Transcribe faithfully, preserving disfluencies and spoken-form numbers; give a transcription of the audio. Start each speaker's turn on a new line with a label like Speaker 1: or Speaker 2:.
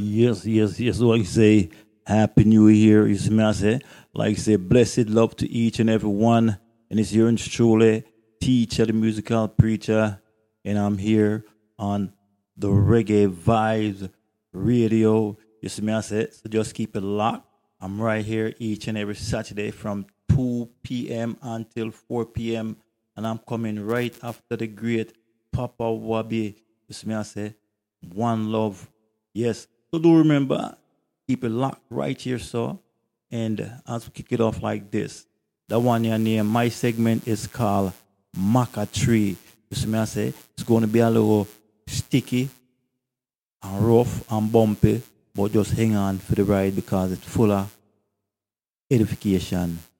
Speaker 1: Yes, yes, yes. Like say, Happy New Year. You see me, I say, like say, blessed love to each and every one. And it's here in truly, teacher, the musical preacher. And I'm here on the Reggae Vibes Radio. You see me, I say, so just keep it locked. I'm right here each and every Saturday from two p m until four p m. And I'm coming right after the great Papa Wabi. You see me, I say, one love. Yes. So do remember, keep it locked right here, so. And as we kick it off like this, the one your name, my segment is called Maca Tree. You see me, I say, it's going to be a little sticky and rough and bumpy, but just hang on for the ride because it's full of edification